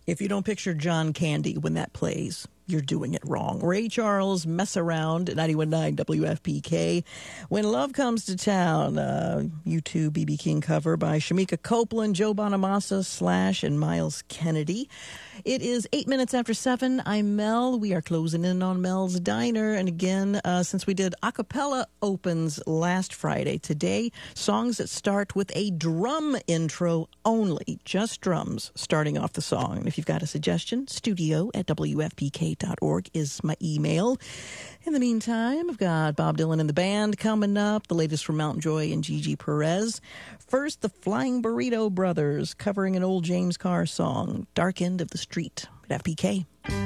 If you don't picture John Candy when that plays, you're doing it wrong. Ray Charles, Mess Around, 91.9 WFPK. When Love Comes to Town, U2 B.B. King cover by Shamika Copeland, Joe Bonamassa, Slash, and Miles Kennedy. It is 8 minutes after 7. I'm Mel. We are closing in on Mel's Diner. And again, since we did acapella opens last Friday, today, songs that start with a drum intro only. Just drums starting off the song. And if you've got a suggestion, studio@WFPK.org is my email. In the meantime, I've got Bob Dylan and the band coming up, the latest from Mountain Joy and Gigi Perez. First, the Flying Burrito Brothers covering an old James Carr song, Dark End of the Street at FPK.